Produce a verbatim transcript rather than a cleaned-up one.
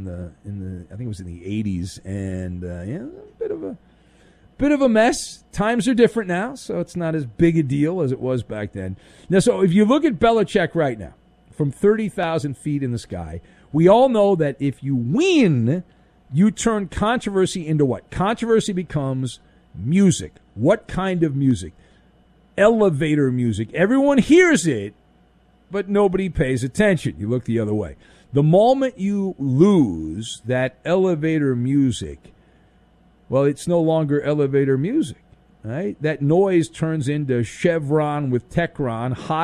in the in the I think it was in the eighties, and uh, yeah, a bit of a bit of a mess. Times are different now, so it's not as big a deal as it was back then. Now, so if you look at Belichick right now, from thirty thousand feet in the sky, we all know that if you win, you turn controversy into what? Controversy becomes music. What kind of music? Elevator music. Everyone hears it, but nobody pays attention. You look the other way. The moment you lose that elevator music, well, it's no longer elevator music, right? That noise turns into Chevron with Techron, high